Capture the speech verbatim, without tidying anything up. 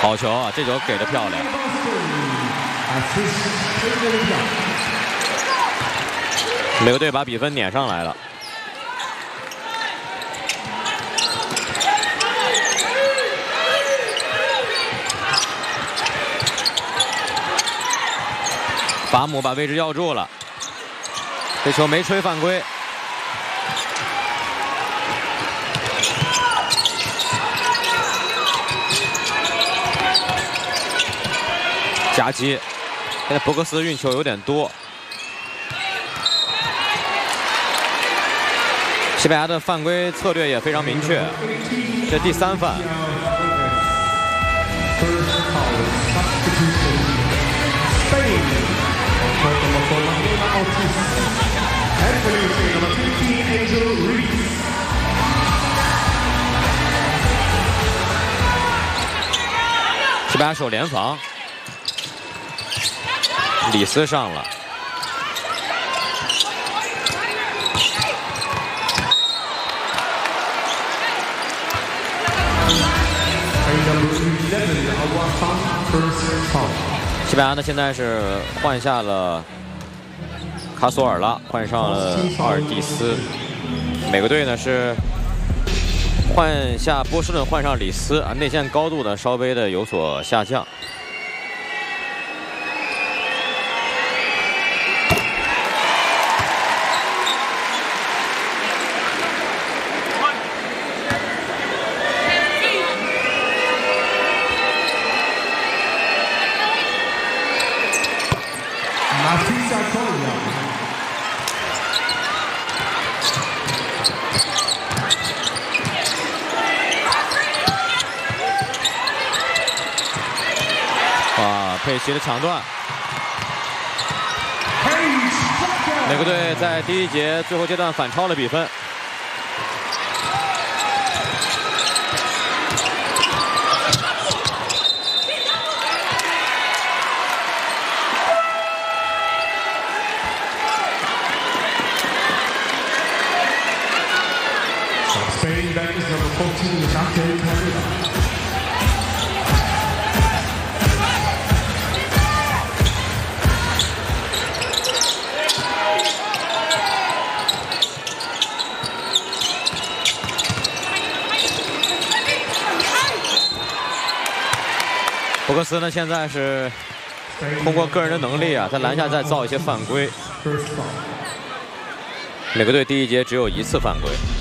好球啊！这球给的漂亮。美国队把比分撵上来了。法姆把位置要住了，这球没吹犯规。 夹击，现在博格斯运球有点多。西班牙的犯规策略也非常明确，这第三犯。西班牙手联防。 里斯上了，西班牙呢现在是换下了卡索尔拉，换上了奥尔蒂斯。美国队呢是换下波士顿，换上里斯啊，内线高度呢稍微的有所下降。 哇，佩奇的抢断！美国队在第一节最后阶段反超了比分。 Spain back is number fourteen, Jacques Carrera. 博格斯呢，现在是通过个人的能力啊，在篮下再造一些犯规。美国队第一节只有一次犯规。